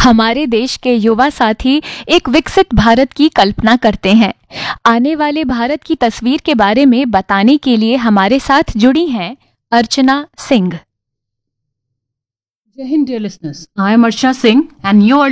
हमारे देश के युवा साथी एक विकसित भारत की कल्पना करते हैं। आने वाले भारत की तस्वीर के बारे में बताने के लिए हमारे साथ जुड़ी हैं Archana Singh. Jai Hind, dear listeners. I am Arsha Singh and you are